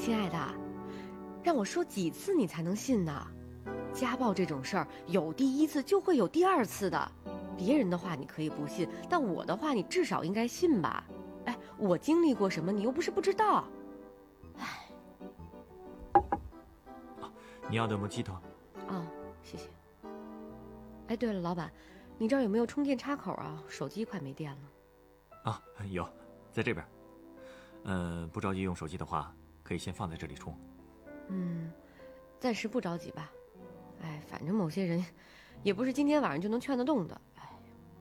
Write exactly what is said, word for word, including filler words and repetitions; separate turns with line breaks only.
亲爱的，让我说几次你才能信呢？家暴这种事儿，有第一次就会有第二次的。别人的话你可以不信，但我的话你至少应该信吧？哎，我经历过什么，你又不是不知道。哎，
啊，你要的莫吉托。
哦，谢谢。哎，对了，老板，你这儿有没有充电插口啊？手机快没电了。
啊，有，在这边。嗯、呃，不着急用手机的话，可以先放在这里充。
嗯，暂时不着急吧。哎，反正某些人，也不是今天晚上就能劝得动的。